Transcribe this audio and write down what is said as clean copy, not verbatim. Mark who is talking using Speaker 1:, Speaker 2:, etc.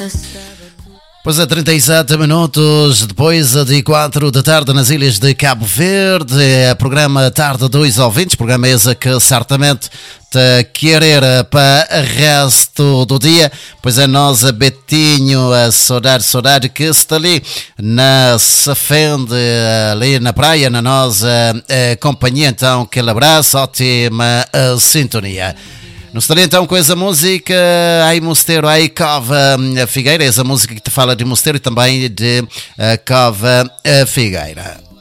Speaker 1: Pois é, 37 minutos depois de 4 da tarde nas ilhas de Cabo Verde, programa Tarde 2 ouvintes, programa esse que certamente te querer para o resto do dia, pois é nós, Betinho, a saudade que está ali na Safende, ali na praia, na nossa companhia, então aquele abraço, ótima sintonia. Nos estarei então com essa música aí Mosteiro, aí Cova Figueira, essa música que te fala de Mosteiro e também de Cova Figueira.